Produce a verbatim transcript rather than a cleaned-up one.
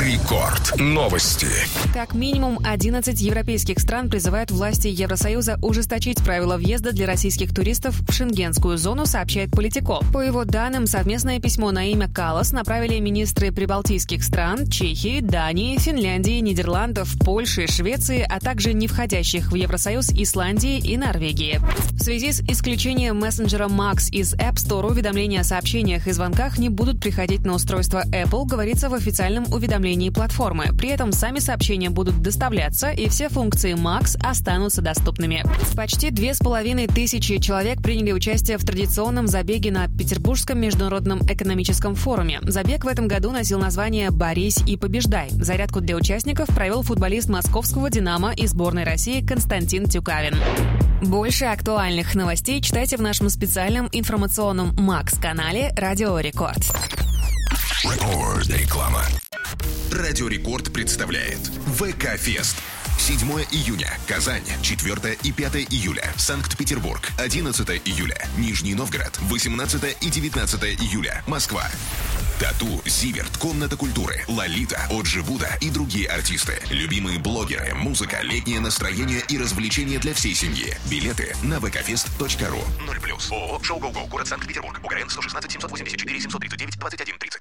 Рекорд. Новости. Как минимум одиннадцать европейских стран призывают власти Евросоюза ужесточить правила въезда для российских туристов в шенгенскую зону, сообщает Политико. По его данным, совместное письмо на имя Каллас направили министры прибалтийских стран, Чехии, Дании, Финляндии, Нидерландов, Польши, Швеции, а также не входящих в Евросоюз Исландии и Норвегии. В связи с исключением мессенджера Max из App Store уведомления о сообщениях и звонках не будут приходить на устройство Apple, говорится в официальном уведомлении платформы. При этом сами сообщения будут доставляться, и все функции Max останутся доступными. Почти две с половиной тысячи человек приняли участие в традиционном забеге на Петербургском международном экономическом форуме. Забег в этом году носил название «Борись и побеждай». Зарядку для участников провел футболист московского «Динамо» и сборной России Константин Тюкавин. Больше актуальных новостей читайте в нашем специальном информационном Макс-канале «Радио Рекорд». Рекорд. Реклама. Радио Рекорд представляет ВК-фест. седьмого июня – Казань, четвёртого и пятого июля – Санкт-Петербург, одиннадцатого июля – Нижний Новгород, восемнадцатого и девятнадцатого июля – Москва. Тату, Зиверт, Комната культуры, Лолита, Оджи Буда и другие артисты. Любимые блогеры, музыка, летнее настроение и развлечения для всей семьи. Билеты на вэ ка фест точка ру. ноль плюс. ООО «Шоу Гоу Гоу», город Санкт-Петербург. УГРН сто шестнадцать семьсот восемьдесят четыре семьсот тридцать девять двадцать один тридцать.